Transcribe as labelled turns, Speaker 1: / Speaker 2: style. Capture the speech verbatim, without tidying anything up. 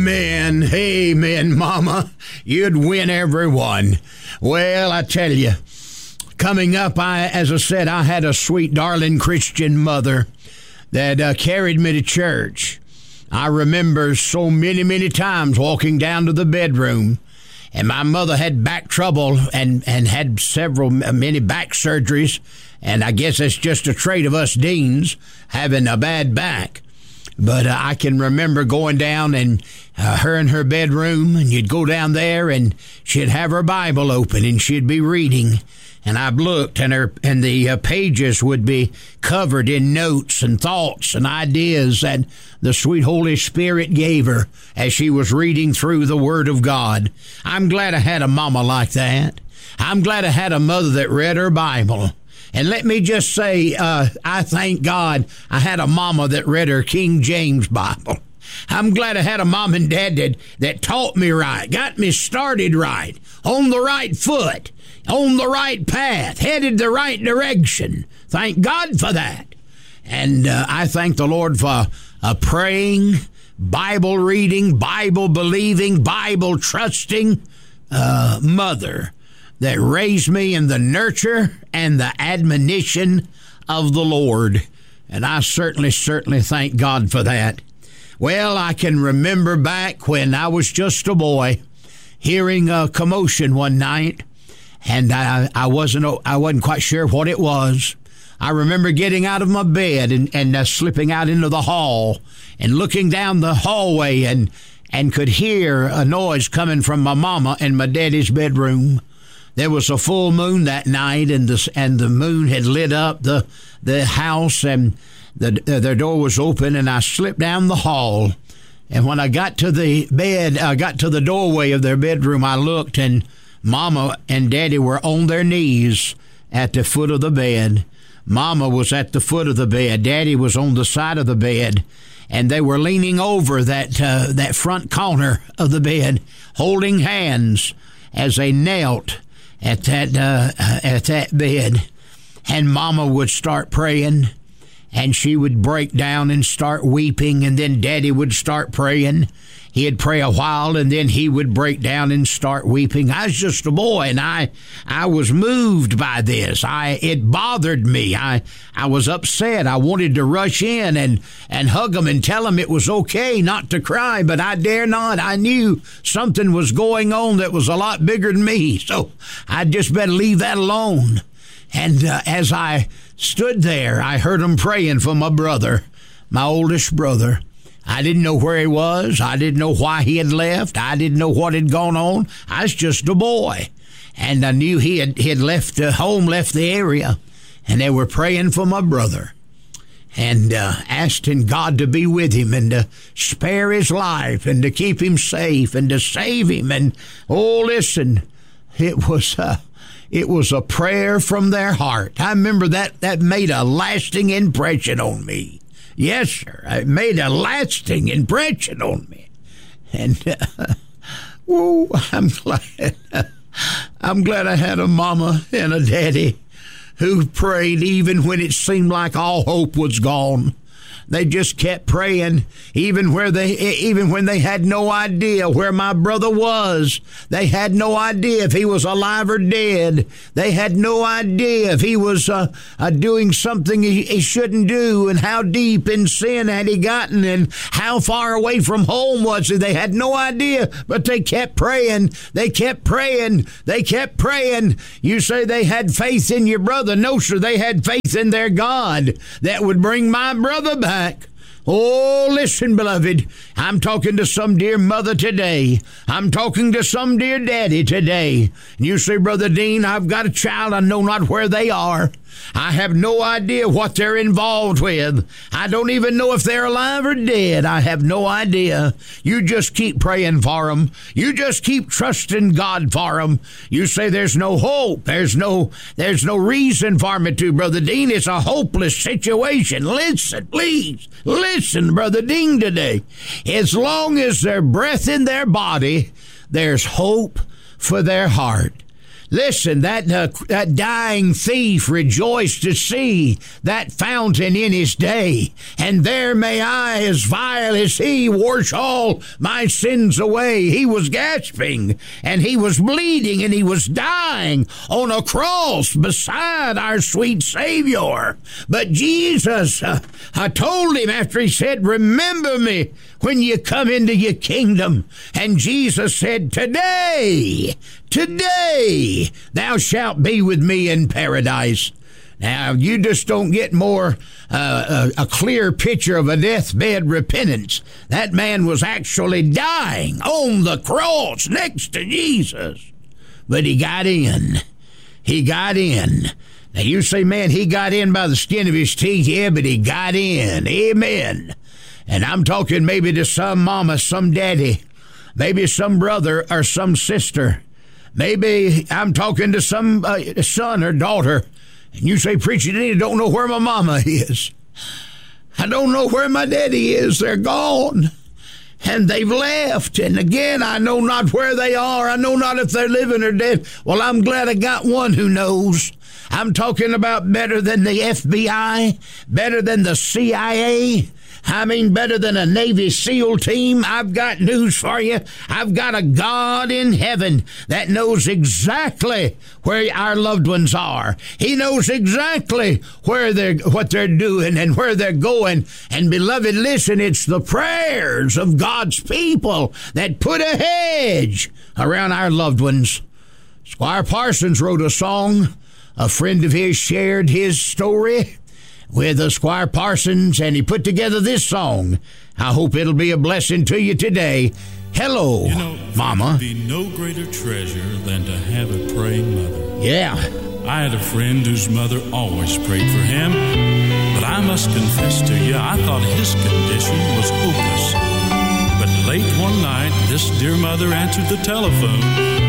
Speaker 1: Amen, amen, Mama. You'd win everyone. Well, I tell you, coming up, I, as I said, I had a sweet, darling Christian mother that uh, carried me to church. I remember so many, many times walking down to the bedroom, and my mother had back trouble and, and had several, many back surgeries, and I guess that's just a trait of us deans, having a bad back. But uh, I can remember going down and uh, her in her bedroom, and you'd go down there, and she'd have her Bible open, and she'd be reading. And I've looked, and her and the uh, pages would be covered in notes and thoughts and ideas that the sweet Holy Spirit gave her as she was reading through the Word of God. I'm glad I had a mama like that. I'm glad I had a mother that read her Bible. And let me just say, uh, I thank God I had a mama that read her King James Bible. I'm glad I had a mom and dad that, that taught me right, got me started right, on the right foot, on the right path, headed the right direction. Thank God for that. And uh, I thank the Lord for a praying, Bible reading, Bible believing, Bible trusting uh, mother that raised me in the nurture and the admonition of the Lord. And I certainly, certainly thank God for that. Well, I can remember back when I was just a boy, hearing a commotion one night, and I, I wasn't I wasn't quite sure what it was. I remember getting out of my bed and, and uh, slipping out into the hall and looking down the hallway and, and could hear a noise coming from my mama and my daddy's bedroom. There was a full moon that night, and the and the moon had lit up the the house, and the uh, their door was open, and I slipped down the hall. And when I got to the bed, I got to the doorway of their bedroom, I looked, and Mama and Daddy were on their knees at the foot of the bed. Mama was at the foot of the bed. Daddy was on the side of the bed, and they were leaning over that uh, that front corner of the bed, holding hands as they knelt at that uh, at that bed. And Mama would start praying, and she would break down and start weeping, and then Daddy would start praying. He'd pray a while, and then he would break down and start weeping. I was just a boy, and I I was moved by this. I it bothered me. I I was upset. I wanted to rush in and, and hug them and tell them it was okay not to cry, but I dare not. I knew something was going on that was a lot bigger than me, so I just better leave that alone. And uh, as I stood there, I heard them praying for my brother, my oldest brother. I didn't know where he was. I didn't know why he had left. I didn't know what had gone on. I was just a boy. And I knew he had, he had left uh, home, left the area. And they were praying for my brother and uh, asking God to be with him and to spare his life and to keep him safe and to save him. And, oh, listen, it was uh, it was a prayer from their heart. I remember that that made a lasting impression on me. Yes, sir. It made a lasting impression on me. And, uh, oh, I'm glad. I'm glad I had a mama and a daddy who prayed even when it seemed like all hope was gone. They just kept praying, even where they, even when they had no idea where my brother was. They had no idea if he was alive or dead. They had no idea if he was uh, uh, doing something he, he shouldn't do, and how deep in sin had he gotten, and how far away from home was he. They had no idea, but they kept praying. They kept praying. They kept praying. You say they had faith in your brother. No, sir, they had faith in their God that would bring my brother back. Oh, listen, beloved, I'm talking to some dear mother today. I'm talking to some dear daddy today. And you say, Brother Dean, I've got a child. I know not where they are. I have no idea what they're involved with. I don't even know if they're alive or dead. I have no idea. You just keep praying for them. You just keep trusting God for them. You say there's no hope. There's no there's no reason for me to, Brother Dean. It's a hopeless situation. Listen, please. Listen, Brother Dean, today. As long as there's breath in their body, there's hope for their heart. Listen, that, uh, that dying thief rejoiced to see that fountain in his day, and there may I, as vile as he, wash all my sins away. He was gasping, and he was bleeding, and he was dying on a cross beside our sweet Savior. But Jesus, uh, I told him after he said, remember me when you come into your kingdom. And Jesus said, today, today, thou shalt be with me in paradise. Now, you just don't get more uh, a, a clear picture of a deathbed repentance. That man was actually dying on the cross next to Jesus. But he got in. He got in. Now, you say, man, he got in by the skin of his teeth. Yeah, but he got in. Amen. And I'm talking maybe to some mama, some daddy, maybe some brother or some sister. Maybe I'm talking to some uh, son or daughter. And you say, preacher, I don't know where my mama is. I don't know where my daddy is. They're gone. And they've left. And again, I know not where they are. I know not if they're living or dead. Well, I'm glad I got one who knows. I'm talking about better than the F B I, better than the C I A. I mean, better than a Navy SEAL team. I've got news for you. I've got a God in heaven that knows exactly where our loved ones are. He knows exactly where they're, what they're doing and where they're going. And beloved, listen, it's the prayers of God's people that put a hedge around our loved ones. Squire Parsons wrote a song. A friend of his shared his story with uh, Squire Parsons, and he put together this song. I hope it'll be a blessing to you today. Hello,
Speaker 2: you know,
Speaker 1: Mama.
Speaker 2: There can be no greater treasure than to have a praying mother.
Speaker 1: Yeah.
Speaker 2: I had a friend whose mother always prayed for him, but I must confess to you, I thought his condition was hopeless. But late one night, this dear mother answered the telephone.